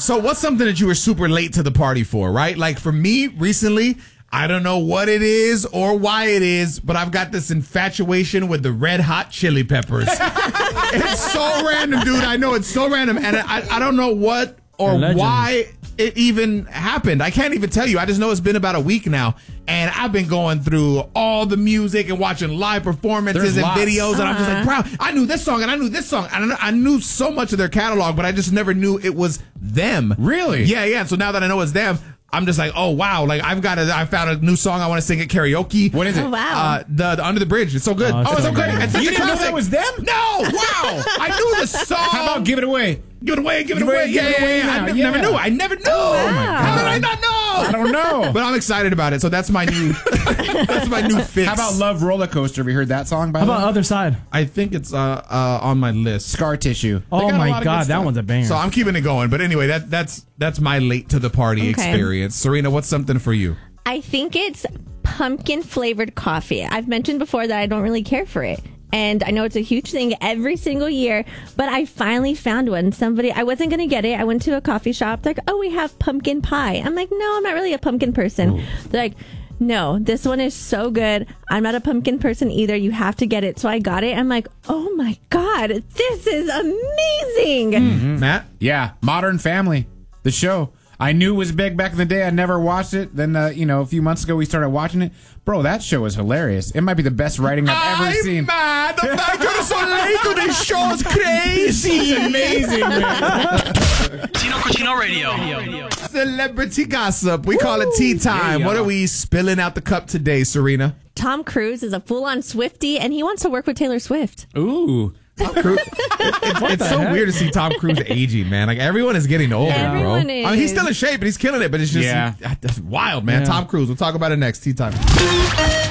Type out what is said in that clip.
So what's something that you were super late to the party for, right? Like for me recently, I don't know what it is or why it is, but I've got this infatuation with the Red Hot Chili Peppers. It's so random, dude. I know it's so random. And I don't know what or why it even happened. I can't even tell you. I just know it's been about a week now. And I've been going through all the music and watching live performances and videos. And I'm just like, wow, I knew this song and I knew this song. And I knew so much of their catalog, but I just never knew it was them. Really? Yeah. So now that I know it's them, I'm just like, oh, wow. Like, I found a new song I want to sing at karaoke. What is it? Oh, wow. The Under the Bridge. It's so good. Oh, It's so good. It's such You a didn't know classic. that was them? No. Wow. I knew the song. How about Give It Away? Give it away. Yeah. I never knew. Oh, my How did I not know? I don't know. But I'm excited about it. So that's my new fix. How about Love Roller Coaster? Have you heard that song, by How the about way? Other Side? I think it's on my list. Scar Tissue. They Oh got a lot my of good God, that stuff. one's a banger. So I'm keeping it going. But anyway, that's my late to the party experience. Serena, what's something for you? I think it's pumpkin flavored coffee. I've mentioned before that I don't really care for it. And I know it's a huge thing every single year, but I finally found one. I wasn't going to get it. I went to a coffee shop. They're like, oh, we have pumpkin pie. I'm like, no, I'm not really a pumpkin person. Ooh. They're like, no, this one is so good. I'm not a pumpkin person either. You have to get it. So I got it. I'm like, oh my God, this is amazing. Mm-hmm. Matt? Yeah, Modern Family, the show. I knew it was big back in the day. I never watched it. Then, a few months ago, we started watching it. Bro, that show is hilarious. It might be the best writing I've ever seen. I'm mad. The fact you're so late to this show is crazy. It's amazing, man. Tino Cucino Radio. Celebrity gossip. We call it tea time. Yeah. What are we spilling out the cup today, Serena? Tom Cruise is a full-on Swiftie, and he wants to work with Taylor Swift. Ooh. Tom Cruise. It's so weird to see Tom Cruise aging, man. Like everyone is getting older, Everyone bro. is. I mean, he's still in shape and he's killing it, but it's just that's wild, man. Yeah. Tom Cruise. We'll talk about it next. Tea time.